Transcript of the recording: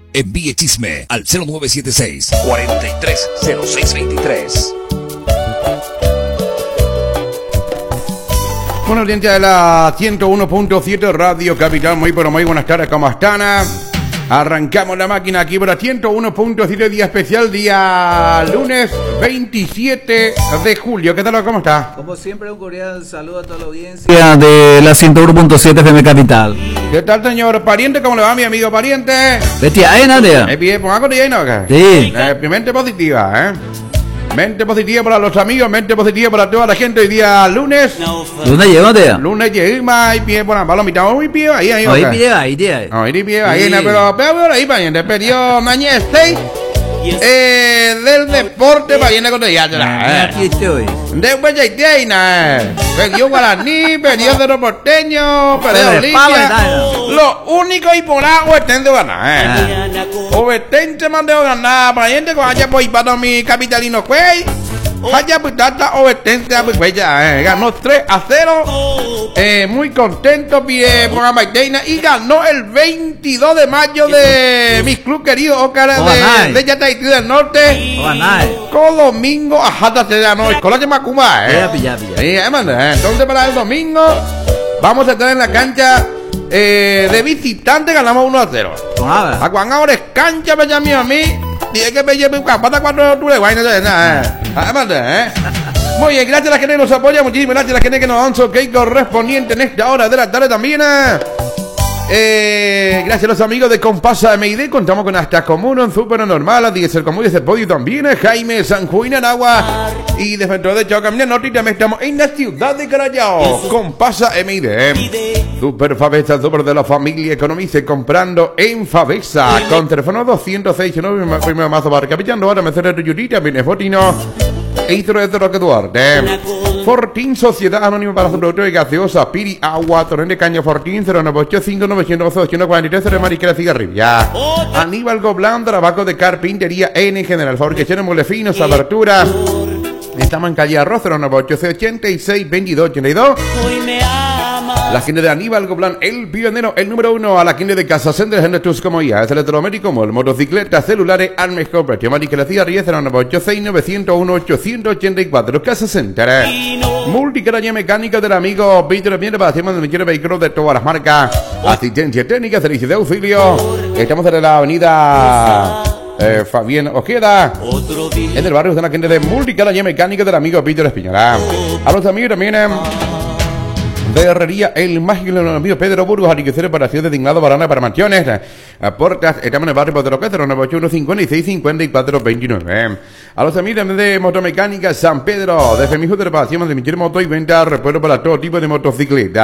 Envíe chisme al 0976-430623. Bueno, audiencia de la 101.7 Radio Capital, muy pero muy buenas tardes, ¿cómo están? Arrancamos la máquina aquí por la 101.7, día especial, día lunes 27 de julio. ¿Qué tal? ¿Cómo está? Como siempre, un cordial saludo a toda la audiencia de la 101.7 FM Capital. ¿Qué tal, señor pariente? ¿Cómo le va, mi amigo pariente? Bestia, Nadia. Bien, pues algo de ahí, ¿no? Sí. Mente positiva, ¿eh? Mente positiva para los amigos, mente positiva para toda la gente. Hoy día lunes. ¿Dónde lleva, Lunes llega y pie por la palomita. Hoy pie ahí. Hoy pie ahí. Pero ahí para el periodo mañana 6 del deporte para ir con ella. Aquí estoy. Después ya hay perdió Guaraní, perdió de los porteños, perdió Olimpia. Lo único y por agua estén de ganar, o estén te mandeo ganar para gente que haya pues para mi capitalino güey. Haya pues tata o estén pues ya ganó 3-0. Muy contento pie por la Maiteina y ganó el 22 de mayo de mi club querido Ocara de Yataití del Norte. Con domingo a Jata se ganó Escolar de Macumba, entonces para el domingo vamos a estar en la cancha de visitante, ganamos 1-0. A Juan ahora es cancha me llamé a mí. Dije que me lleve un campata 4 de guay, no sé nada. Muy bien, gracias a la gente que nos apoya, muchísimas gracias a la gente que nos da un ok correspondiente en esta hora de la tarde también. Gracias a los amigos de Compasa MID, contamos con hasta Común, Super Normal, Diesel Común, Diesel Podio también, Jaime, San Juan, Aragua y desde dentro de Chocamina Norte y también estamos en la ciudad de Carayao. Compasa MID, Super Favesa, super de la familia, economice comprando en Favesa, con teléfono 206, primero mazo para Capitán, ahora me cerré tu Yurita, viene Fotino, e Istro de Roque Duarte. Fortín, Sociedad Anónima para su producto de gaseosa, Piri, Agua, Torrente Caño, Fortín, 0985 912 843 de Mariquera Cigarrilla. Aníbal Goblán, trabajo de carpintería en general, fabricación molefinos, aberturas. Estamos en calle Arroz, 0986 2282. La gente de Aníbal Goblán, el pionero, el número 1. A la gente de Casa Sender, gente tus como ya, es electromédico, como el motocicletas, celulares, al mejor precio. Mariquera Cigarrilla, 0986 901 884. Casa Center. Multicaraña mecánica del amigo Víctor Mier para hacer mantenimiento de vehículos de todas las marcas. Asistencia técnica, servicio de auxilio. Estamos en la avenida Fabián Ojeda, en el barrio de la gente de Multicaraña mecánica del amigo Víctor Espiñola. A los amigos también de Herrería El Mágico, el amigo Pedro Burgos, Ariquecero para ciudades dignados para mansiones. Puertas, estamos en el barrio de Roquete, 981 56 54 29. A los amigos de Motomecánica San Pedro, de Femijo de reparación de emitir moto y venta repuesto para todo tipo de motocicletas.